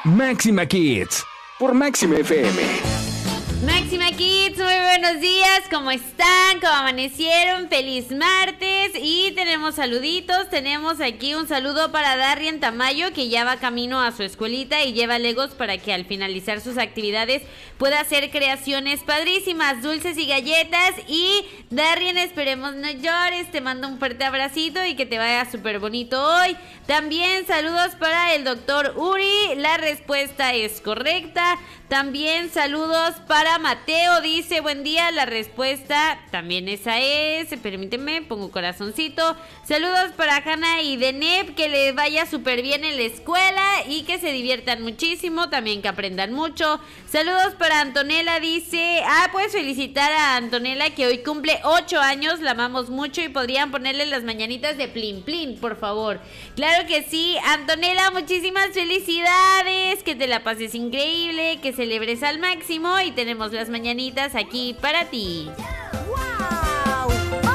Máxima Kids por Máxima FM. Máxima Kids, muy buenos días, ¿cómo están? ¿Cómo amanecieron? Feliz martes y tenemos saluditos, tenemos aquí un saludo para Darrien Tamayo que ya va camino a su escuelita y lleva Legos para que al finalizar sus actividades pueda hacer creaciones padrísimas, dulces y galletas. Y Darrien, esperemos no llores, te mando un fuerte abracito y que te vaya súper bonito hoy. También saludos para el doctor Uri, la respuesta es correcta. También saludos para Mateo, dice buen día, la respuesta también esa es, permíteme, pongo corazoncito. Saludos para Hanna y Deneb, que les vaya súper bien en la escuela y que se diviertan muchísimo, también que aprendan mucho. Saludos para Antonella, dice, puedes felicitar a Antonella que hoy cumple 8 años, la amamos mucho y podrían ponerle las mañanitas de Plin Plin, por favor. Claro que sí, Antonella, muchísimas felicidades, que te la pases increíble, que celebres al máximo y tenemos las mañanitas aquí para ti.